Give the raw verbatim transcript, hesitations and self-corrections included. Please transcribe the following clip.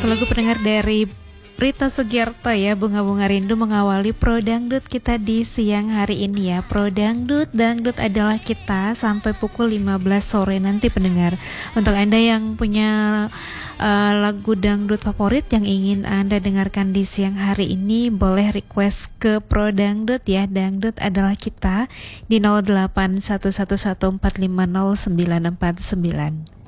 Satu lagu pendengar dari Rita Sugiarto ya, Bunga-Bunga Rindu mengawali Pro Dangdut kita di siang hari ini ya. Pro Dangdut, Dangdut adalah kita sampai pukul lima belas sore nanti pendengar. Untuk Anda yang punya uh, lagu dangdut favorit yang ingin Anda dengarkan di siang hari ini, boleh request ke Pro Dangdut ya. Dangdut adalah kita di nol delapan satu satu satu empat lima nol sembilan empat sembilan.